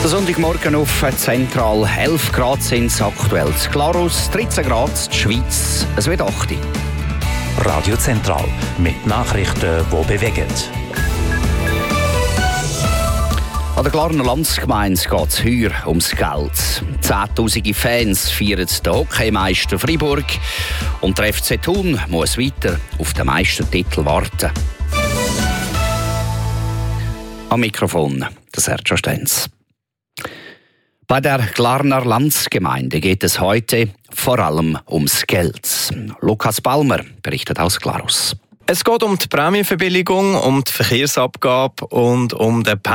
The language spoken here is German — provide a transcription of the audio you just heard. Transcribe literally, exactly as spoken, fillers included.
Der Sonntagmorgen auf Zentral. elf Grad sind es aktuell. Glarus dreizehn Grad, die Schweiz. Es wird acht. Radio Zentral mit Nachrichten, die bewegen. An der Glarner Landsgemeinde geht es heuer ums Geld. Zehntausende Fans feiern den Hockeymeister Freiburg und der F C Thun muss weiter auf den Meistertitel warten. Am Mikrofon der Sergio Stenz. Bei der Glarner Landsgemeinde geht es heute vor allem ums Geld. Lukas Balmer berichtet aus Glarus. Es geht um die Prämienverbilligung, um die Verkehrsabgabe und um den